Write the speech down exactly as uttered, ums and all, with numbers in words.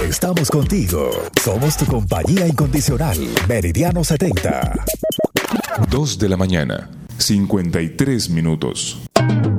Estamos contigo. Somos tu compañía incondicional. Meridiano setenta. dos de la mañana, cincuenta y tres minutos.